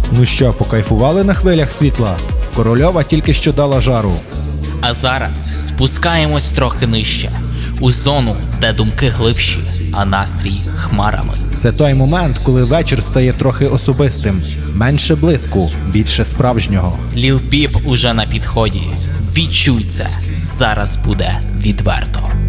Ну що, покайфували на хвилях світла? Корольова тільки що дала жару. А зараз спускаємось трохи нижче, у зону, де думки глибші, а настрій хмарами. Це той момент, коли вечір стає трохи особистим. Менше блиску, більше справжнього. Ліл Піп уже на підході. Відчуй це, зараз буде відверто.